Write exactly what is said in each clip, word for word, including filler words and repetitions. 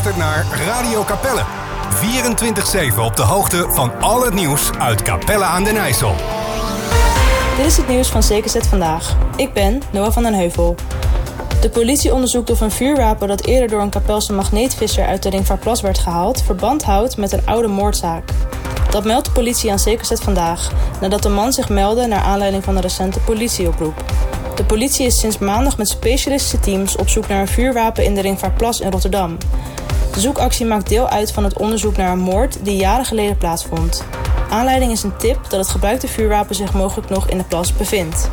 luistert naar Radio Capelle. vierentwintig zeven op de hoogte van al het nieuws uit Capelle aan den IJssel. Dit is het nieuws van C K Z Vandaag. Ik ben Noah van den Heuvel. De politie onderzoekt of een vuurwapen dat eerder door een Kapelse magneetvisser uit de Ringvaartplas werd gehaald, verband houdt met een oude moordzaak. Dat meldt de politie aan C K Z Vandaag, nadat de man zich meldde naar aanleiding van een recente politieoproep. De politie is sinds maandag met specialistische teams op zoek naar een vuurwapen in de Ringvaartplas in Rotterdam. De zoekactie maakt deel uit van het onderzoek naar een moord die jaren geleden plaatsvond. Aanleiding is een tip dat het gebruikte vuurwapen zich mogelijk nog in de plas bevindt.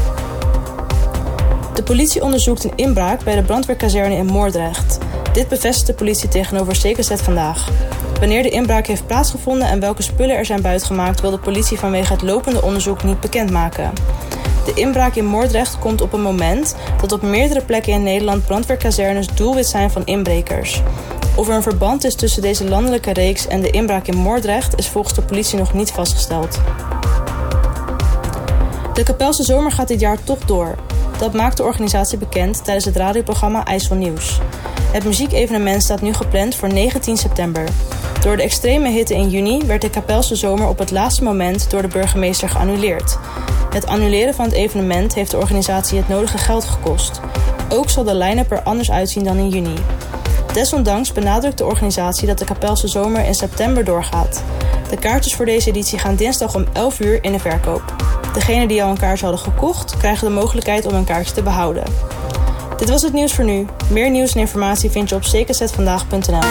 De politie onderzoekt een inbraak bij de brandweerkazerne in Moordrecht. Dit bevestigt de politie tegenover C K Z Vandaag. Wanneer de inbraak heeft plaatsgevonden en welke spullen er zijn buitgemaakt, wil de politie vanwege het lopende onderzoek niet bekendmaken. De inbraak in Moordrecht komt op een moment dat op meerdere plekken in Nederland brandweerkazernes doelwit zijn van inbrekers. Of er een verband is tussen deze landelijke reeks en de inbraak in Moordrecht is volgens de politie nog niet vastgesteld. De Kapelse zomer gaat dit jaar toch door. Dat maakt de organisatie bekend tijdens het radioprogramma IJsselnieuws. Het muziekevenement staat nu gepland voor negentien september. Door de extreme hitte in juni werd de Kapelse zomer op het laatste moment door de burgemeester geannuleerd. Het annuleren van het evenement heeft de organisatie het nodige geld gekost. Ook zal de line-up er anders uitzien dan in juni. Desondanks benadrukt de organisatie dat de Kapelse zomer in september doorgaat. De kaartjes voor deze editie gaan dinsdag om elf uur in de verkoop. Degenen die al een kaartje hadden gekocht, krijgen de mogelijkheid om een kaartje te behouden. Dit was het nieuws voor nu. Meer nieuws en informatie vind je op c k z vandaag punt n l.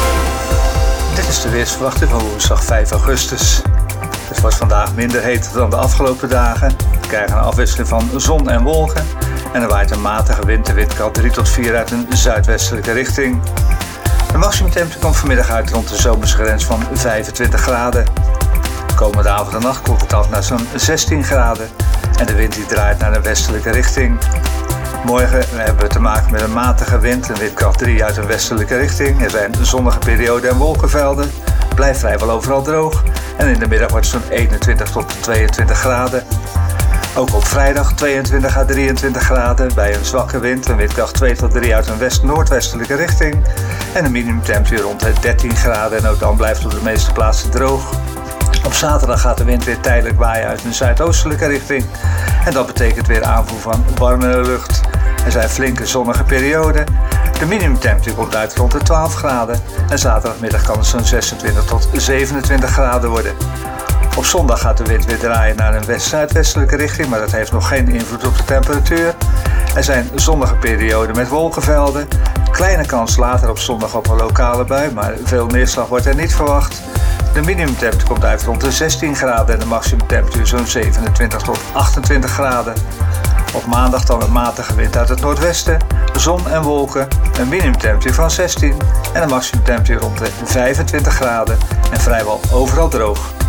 Dit is de weersverwachting van woensdag vijf augustus. Het wordt vandaag minder heet dan de afgelopen dagen. We krijgen een afwisseling van zon en wolken. En er waait een matige wind, de windkracht drie tot vier uit een zuidwestelijke richting. De maximumtemperatuur komt vanmiddag uit rond de zomerse grens van vijfentwintig graden. De komende avond en nacht koelt het af naar zo'n zestien graden. En de wind die draait naar de westelijke richting. Morgen hebben we te maken met een matige wind, een windkracht drie uit een westelijke richting. Er zijn zonnige perioden en wolkenvelden. Blijft vrijwel overal droog. En in de middag wordt het zo'n eenentwintig tot tweeëntwintig graden. Ook op vrijdag tweeëntwintig à drieëntwintig graden bij een zwakke wind, een windkracht twee tot drie uit een west-noordwestelijke richting. En een minimumtemperatuur rond de dertien graden en ook dan blijft het op de meeste plaatsen droog. Op zaterdag gaat de wind weer tijdelijk waaien uit een zuidoostelijke richting. En dat betekent weer aanvoer van warmere lucht. Er zijn flinke zonnige perioden. De minimumtemperatuur komt uit rond de twaalf graden. En zaterdagmiddag kan het zo'n zesentwintig tot zevenentwintig graden worden. Op zondag gaat de wind weer draaien naar een west-zuidwestelijke richting, maar dat heeft nog geen invloed op de temperatuur. Er zijn zonnige perioden met wolkenvelden. Kleine kans later op zondag op een lokale bui, maar veel neerslag wordt er niet verwacht. De minimumtemperatuur komt uit rond de zestien graden en de maximumtemperatuur zo'n zevenentwintig tot achtentwintig graden. Op maandag dan een matige wind uit het noordwesten, zon en wolken, een minimumtemperatuur van zestien en een maximumtemperatuur rond de vijfentwintig graden en vrijwel overal droog.